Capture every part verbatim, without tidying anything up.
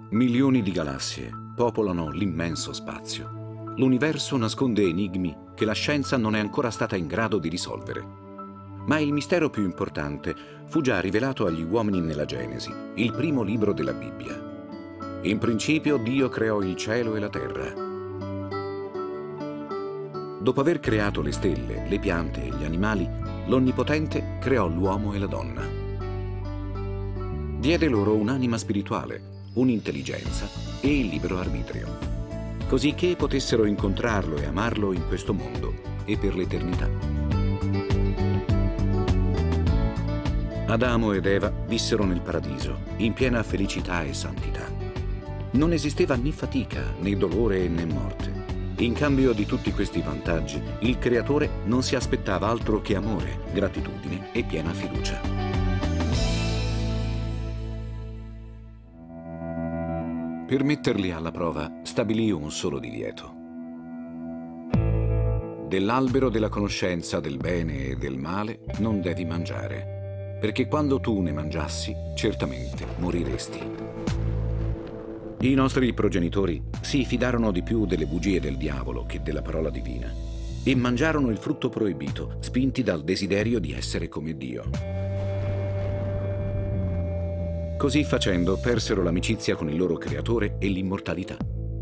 Milioni di galassie popolano l'immenso spazio. L'universo nasconde enigmi che la scienza non è ancora stata in grado di risolvere. Ma il mistero più importante fu già rivelato agli uomini nella Genesi, il primo libro della Bibbia. In principio Dio creò il cielo e la terra. Dopo aver creato le stelle, le piante e gli animali, l'Onnipotente creò l'uomo e la donna. Diede loro un'anima spirituale, un'intelligenza e il libero arbitrio, così che potessero incontrarlo e amarlo in questo mondo e per l'eternità. Adamo ed Eva vissero nel paradiso, in piena felicità e santità. Non esisteva né fatica, né dolore né morte. In cambio di tutti questi vantaggi, il Creatore non si aspettava altro che amore, gratitudine e piena fiducia. Per metterli alla prova, stabilì un solo divieto. Dell'albero della conoscenza del bene e del male non devi mangiare, perché quando tu ne mangiassi, certamente moriresti. I nostri progenitori si fidarono di più delle bugie del diavolo che della parola divina e mangiarono il frutto proibito, spinti dal desiderio di essere come Dio. Così facendo persero l'amicizia con il loro creatore e l'immortalità.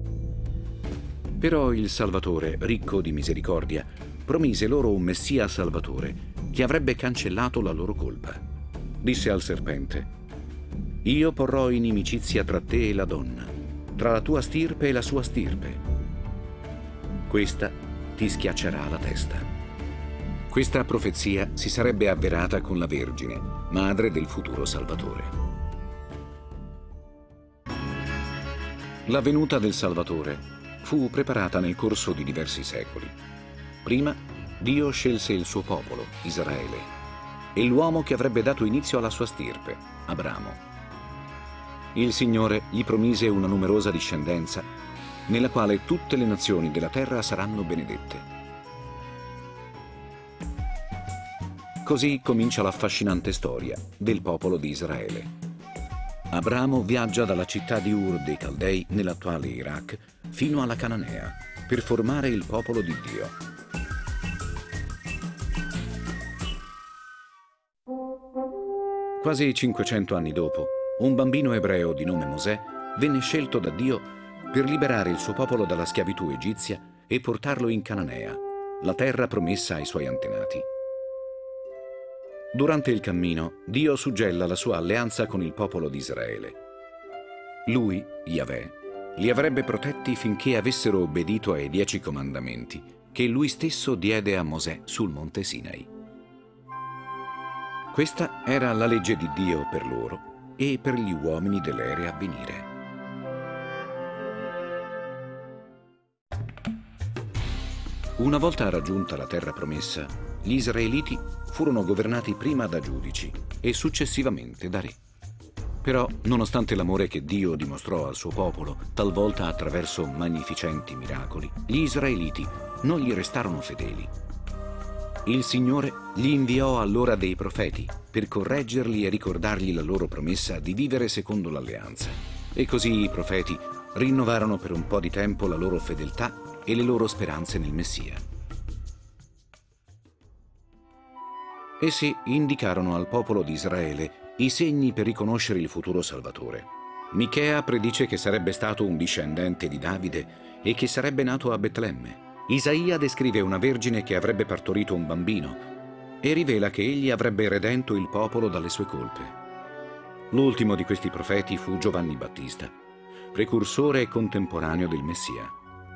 Però il Salvatore, ricco di misericordia, promise loro un Messia Salvatore che avrebbe cancellato la loro colpa. Disse al serpente: «Io porrò inimicizia tra te e la donna, tra la tua stirpe e la sua stirpe. Questa ti schiaccerà la testa». Questa profezia si sarebbe avverata con la Vergine, madre del futuro Salvatore. La venuta del Salvatore fu preparata nel corso di diversi secoli. Prima, Dio scelse il suo popolo, Israele, e l'uomo che avrebbe dato inizio alla sua stirpe, Abramo. Il Signore gli promise una numerosa discendenza, nella quale tutte le nazioni della terra saranno benedette. Così comincia l'affascinante storia del popolo di Israele. Abramo viaggia dalla città di Ur dei Caldei, nell'attuale Iraq, fino alla Cananea, per formare il popolo di Dio. Quasi cinquecento anni dopo, un bambino ebreo di nome Mosè venne scelto da Dio per liberare il suo popolo dalla schiavitù egizia e portarlo in Cananea, la terra promessa ai suoi antenati. Durante il cammino, Dio suggella la sua alleanza con il popolo di Israele. Lui, Yahweh, li avrebbe protetti finché avessero obbedito ai dieci comandamenti che lui stesso diede a Mosè sul monte Sinai. Questa era la legge di Dio per loro e per gli uomini dell'ere a venire. Una volta raggiunta la terra promessa, gli israeliti furono governati prima da giudici e successivamente da re. Però, nonostante l'amore che Dio dimostrò al suo popolo, talvolta attraverso magnificenti miracoli, gli israeliti non gli restarono fedeli. Il Signore gli inviò allora dei profeti per correggerli e ricordargli la loro promessa di vivere secondo l'alleanza. E così i profeti rinnovarono per un po' di tempo la loro fedeltà e le loro speranze nel Messia. Essi indicarono al popolo di Israele i segni per riconoscere il futuro Salvatore. Michea predice che sarebbe stato un discendente di Davide e che sarebbe nato a Betlemme. Isaia descrive una vergine che avrebbe partorito un bambino e rivela che egli avrebbe redento il popolo dalle sue colpe. L'ultimo di questi profeti fu Giovanni Battista, precursore e contemporaneo del Messia.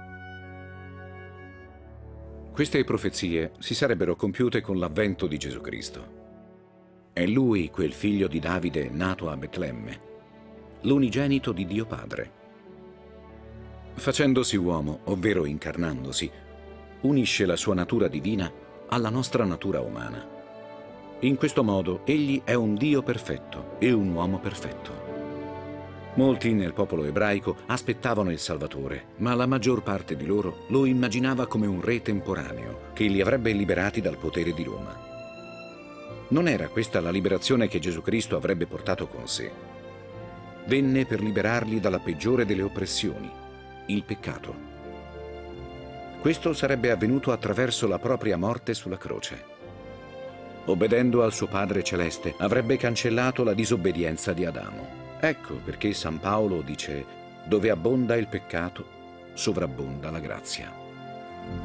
Queste profezie si sarebbero compiute con l'avvento di Gesù Cristo. È lui quel figlio di Davide nato a Betlemme, l'unigenito di Dio Padre. Facendosi uomo, ovvero incarnandosi, unisce la sua natura divina alla nostra natura umana. In questo modo egli è un Dio perfetto e un uomo perfetto. Molti nel popolo ebraico aspettavano il Salvatore, ma la maggior parte di loro lo immaginava come un re temporaneo che li avrebbe liberati dal potere di Roma. Non era questa la liberazione che Gesù Cristo avrebbe portato con sé. Venne per liberarli dalla peggiore delle oppressioni, il peccato. Questo sarebbe avvenuto attraverso la propria morte sulla croce. Obbedendo al suo Padre Celeste, avrebbe cancellato la disobbedienza di Adamo. Ecco perché San Paolo dice: dove abbonda il peccato, sovrabbonda la grazia.